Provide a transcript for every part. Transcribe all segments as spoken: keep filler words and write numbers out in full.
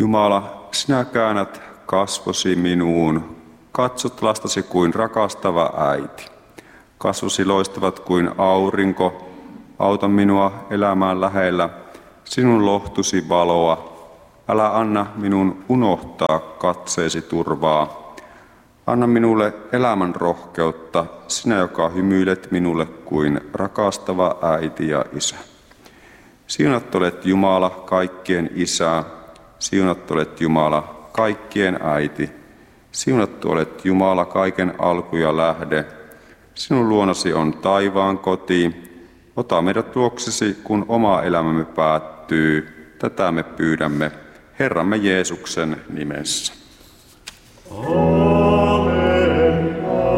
Jumala, sinä käännät kasvosi minuun, katsot lastasi kuin rakastava äiti. Kasvosi loistavat kuin aurinko, auta minua elämään lähellä sinun lohtusi valoa. Älä anna minun unohtaa katseesi turvaa. Anna minulle elämän rohkeutta, sinä joka hymyilet minulle kuin rakastava äiti ja isä. Siunattu olet Jumala, kaikkien isä. Siunattu olet Jumala, kaikkien äiti. Siunattu olet Jumala, kaiken alku ja lähde. Sinun luonasi on taivaan koti. Ota meidät luoksesi, kun oma elämämme päättyy. Tätä me pyydämme Herramme Jeesuksen nimessä. Amen,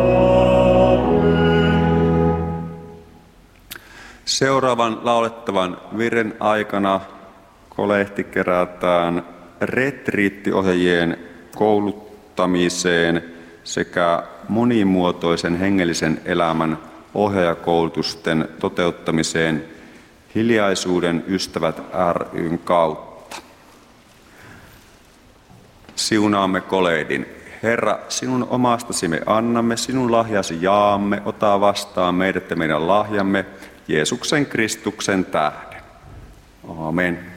amen. Seuraavan laulettavan virren aikana kolehti kerätään retriittiohjaajien kouluttamiseen sekä monimuotoisen hengellisen elämän ohjaajakoulutusten toteuttamiseen Hiljaisuuden ystävät ry:n kautta. Siunaamme kolehdin. Herra, sinun omastasi me annamme, sinun lahjasi jaamme, ota vastaan meidät ja meidän lahjamme Jeesuksen Kristuksen tähden. Amen.